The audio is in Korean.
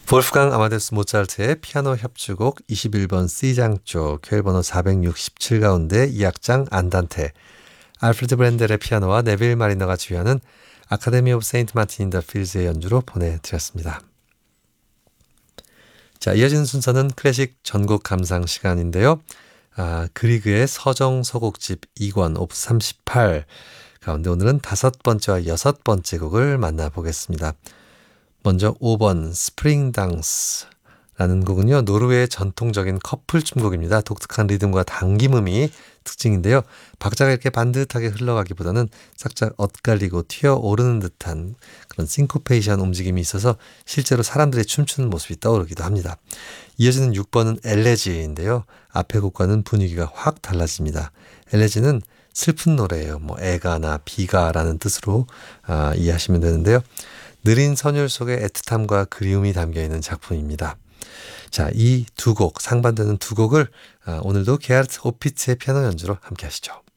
볼프강 아마데우스 모차르트의 피아노 협주곡 21번 C장조 교일번호 467 가운데 2악장 안단테, 알프레드 브렌델의 피아노와 네빌 마리너가 지휘하는 아카데미 오브 세인트 마틴 인 더 필즈의 연주로 보내드렸습니다. 자, 이어지는 순서는 클래식 전곡 감상 시간인데요. 그리그의 서정 서곡집 2권 오프 38 가운데 오늘은 5번째와 6번째 곡을 만나보겠습니다. 먼저 5번 스프링 당스라는 곡은요, 노르웨이의 전통적인 커플 춤곡입니다. 독특한 리듬과 당김음이 특징인데요. 박자가 이렇게 반듯하게 흘러가기보다는 살짝 엇갈리고 튀어오르는 듯한 그런 싱코페이션 움직임이 있어서 실제로 사람들이 춤추는 모습이 떠오르기도 합니다. 이어지는 6번은 엘레지인데요. 앞의 곡과는 분위기가 확 달라집니다. 엘레지는 슬픈 노래예요. 애가나 비가라는 뜻으로 이해하시면 되는데요. 느린 선율 속에 애틋함과 그리움이 담겨있는 작품입니다. 자, 이 두 곡, 상반되는 두 곡을 오늘도 게하르트 오피츠의 피아노 연주로 함께 하시죠.